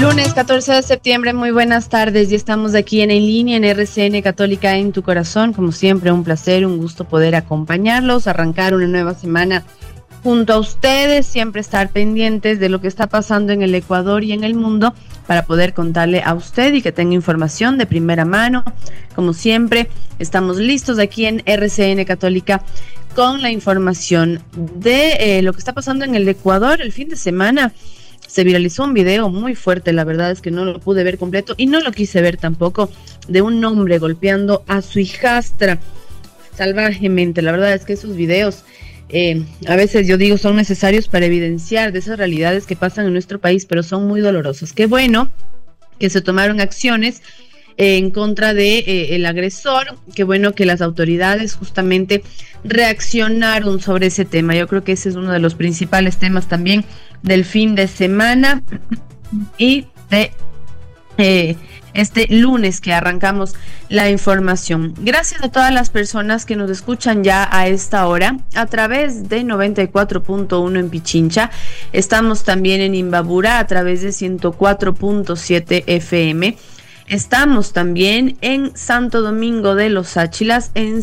Lunes 14 de septiembre, muy buenas tardes. Ya estamos aquí en línea en RCN Católica en tu corazón. Como siempre, un placer, un gusto poder acompañarlos, arrancar una nueva semana junto a ustedes, siempre estar pendientes de lo que está pasando en el Ecuador y en el mundo para poder contarle a usted y que tenga información de primera mano. Como siempre, estamos listos aquí en RCN Católica con la información de lo que está pasando en el Ecuador. El fin de semana se viralizó un video muy fuerte, la verdad es que no lo pude ver completo y no lo quise ver tampoco, de un hombre golpeando a su hijastra salvajemente. La verdad es que esos videos a veces yo digo son necesarios para evidenciar de esas realidades que pasan en nuestro país, pero son muy dolorosos. Qué bueno que se tomaron acciones en contra de el agresor. Qué bueno que las autoridades justamente reaccionaron sobre ese tema. Yo creo que ese es uno de los principales temas también del fin de semana y de este lunes que arrancamos la información. Gracias a todas las personas que nos escuchan ya a esta hora a través de 94.1 en Pichincha. Estamos también en Imbabura a través de 104.7 FM. Estamos también en Santo Domingo de los Áchilas en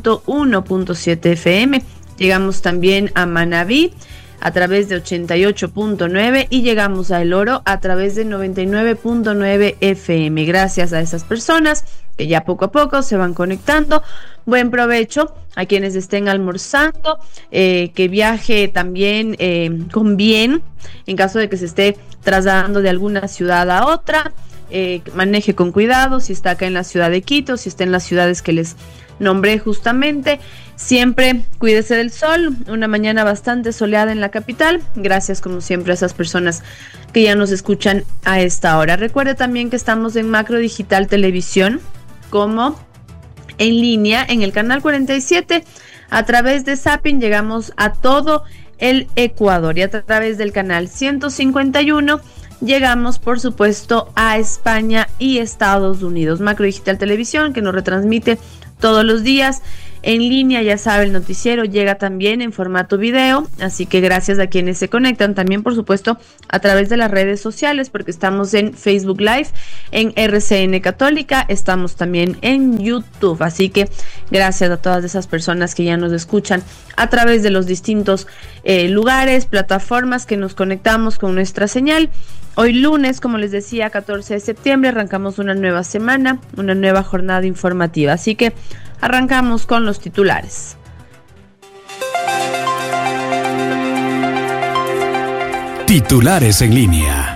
101.7 FM. Llegamos también a Manabí a través de 88.9 y llegamos a El Oro a través de 99.9 FM. Gracias a esas personas que ya poco a poco se van conectando. Buen provecho a quienes estén almorzando, que viaje también con bien en caso de que se esté trasladando de alguna ciudad a otra. Maneje con cuidado si está acá en la ciudad de Quito, si está en las ciudades que les nombré justamente. Siempre cuídese del sol, una mañana bastante soleada en la capital. Gracias como siempre a esas personas que ya nos escuchan a esta hora. Recuerde también que estamos en Macro Digital Televisión como en línea en el canal 47. A través de Zapping llegamos a todo el Ecuador y a través del canal 151 llegamos, por supuesto, a España y Estados Unidos. Macro Digital Televisión, que nos retransmite todos los días en línea, ya sabe, el noticiero llega también en formato video, así que gracias a quienes se conectan, también por supuesto a través de las redes sociales, porque estamos en Facebook Live, en RCN Católica, estamos también en YouTube, así que gracias a todas esas personas que ya nos escuchan a través de los distintos lugares, plataformas que nos conectamos con nuestra señal. Hoy lunes, como les decía, 14 de septiembre, arrancamos una nueva semana, una nueva jornada informativa, así que arrancamos con los titulares. Titulares en línea.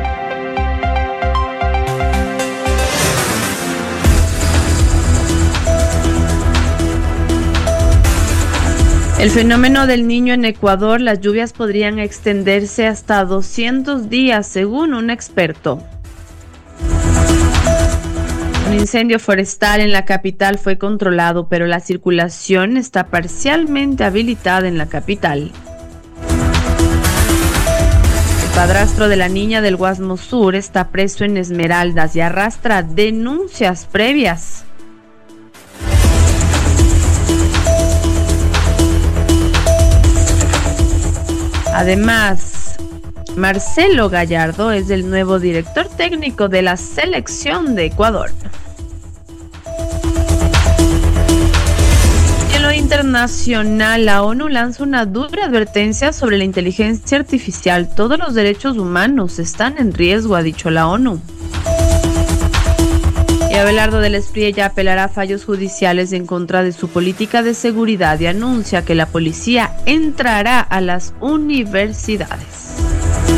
El fenómeno del Niño en Ecuador, las lluvias podrían extenderse hasta 200 días, según un experto. Un incendio forestal en la capital fue controlado, pero la circulación está parcialmente habilitada en la capital. El padrastro de la niña del Guasmo Sur está preso en Esmeraldas y arrastra denuncias previas. Además, Marcelo Gallardo es el nuevo director técnico de la selección de Ecuador. En lo internacional, la ONU lanza una dura advertencia sobre la inteligencia artificial. Todos los derechos humanos están en riesgo, ha dicho la ONU. Y Abelardo del Espriella apelará a fallos judiciales en contra de su política de seguridad y anuncia que la policía entrará a las universidades.